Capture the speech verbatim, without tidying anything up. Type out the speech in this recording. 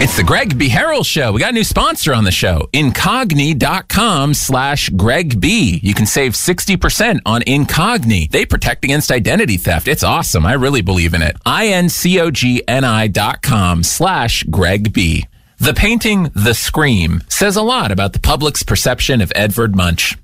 It's the Greg B. Harrell Show. We got a new sponsor on the show, Incogni.com slash Greg B. You can save sixty percent on Incogni. They protect against identity theft. It's awesome. I really believe in it. I-N-C-O-G-N-I dot com slash Greg B. The painting, The Scream, says a lot about the public's perception of Edvard Munch.